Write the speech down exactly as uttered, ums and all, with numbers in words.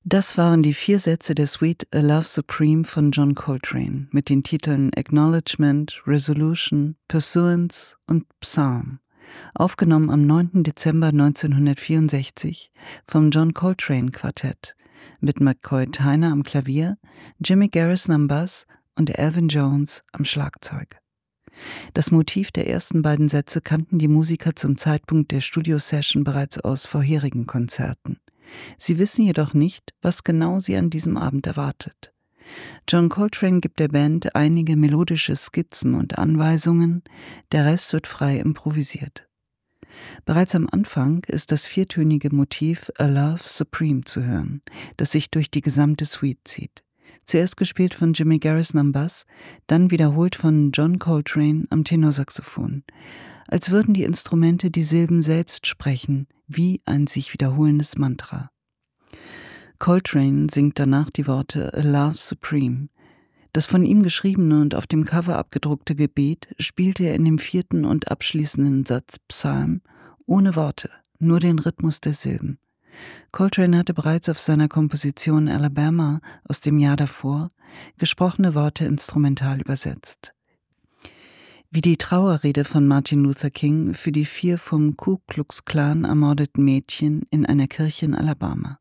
Das waren die vier Sätze der Suite A Love Supreme von John Coltrane mit den Titeln Acknowledgement, Resolution, Pursuance und Psalm, aufgenommen am neunten Dezember neunzehnhundertvierundsechzig vom John Coltrane Quartett mit McCoy Tyner am Klavier, Jimmy Garrison am Bass und Elvin Jones am Schlagzeug. Das Motiv der ersten beiden Sätze kannten die Musiker zum Zeitpunkt der Studiosession bereits aus vorherigen Konzerten. Sie wissen jedoch nicht, was genau sie an diesem Abend erwartet. John Coltrane gibt der Band einige melodische Skizzen und Anweisungen, der Rest wird frei improvisiert. Bereits am Anfang ist das viertönige Motiv A Love Supreme zu hören, das sich durch die gesamte Suite zieht. Zuerst gespielt von Jimmy Garrison am Bass, dann wiederholt von John Coltrane am Tenorsaxophon, als würden die Instrumente die Silben selbst sprechen, wie ein sich wiederholendes Mantra. Coltrane singt danach die Worte A Love Supreme. Das von ihm geschriebene und auf dem Cover abgedruckte Gebet spielte er in dem vierten und abschließenden Satz Psalm ohne Worte, nur den Rhythmus der Silben. Coltrane hatte bereits auf seiner Komposition Alabama aus dem Jahr davor gesprochene Worte instrumental übersetzt. Wie die Trauerrede von Martin Luther King für die vier vom Ku Klux Klan ermordeten Mädchen in einer Kirche in Alabama.